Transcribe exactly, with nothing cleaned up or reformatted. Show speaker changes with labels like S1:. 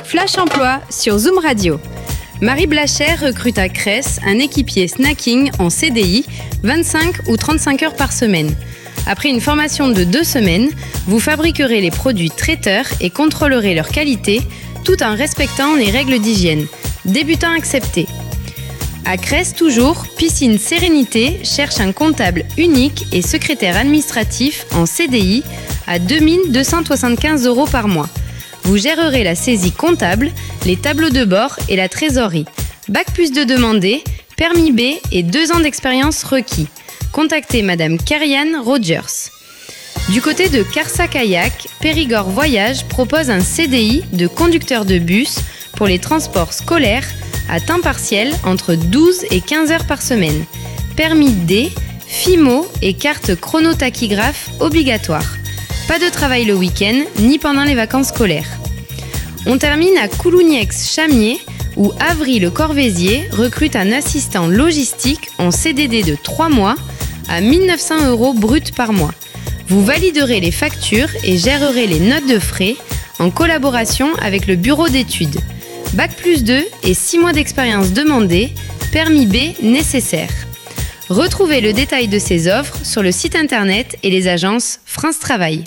S1: Flash Emploi sur Zoom Radio. Marie Blachère recrute à Cress un équipier snacking en C D I, vingt-cinq ou trente-cinq heures par semaine. Après une formation de deux semaines, vous fabriquerez les produits traiteurs et contrôlerez leur qualité tout en respectant les règles d'hygiène. Débutants acceptés. À Cress toujours, Piscine Sérénité cherche un comptable unique et secrétaire administratif en C D I à deux mille deux cent soixante-quinze euros par mois. Vous gérerez la saisie comptable, les tableaux de bord et la trésorerie. Bac plus deux demandé, permis B et deux ans d'expérience requis. Contactez Madame Karianne Rogers. Du côté de Carsa Kayak, Périgord Voyage propose un C D I de conducteur de bus pour les transports scolaires à temps partiel entre douze et quinze heures par semaine. Permis D, F I M O et carte chronotachygraphe obligatoire. Pas de travail le week-end ni pendant les vacances scolaires. On termine à Coulougnex-Chamiers où Avry Le Corvézier recrute un assistant logistique en C D D de trois mois à mille neuf cents euros brut par mois. Vous validerez les factures et gérerez les notes de frais en collaboration avec le bureau d'études. Bac plus deux et six mois d'expérience demandée, permis B nécessaire. Retrouvez le détail de ces offres sur le site internet et les agences France Travail.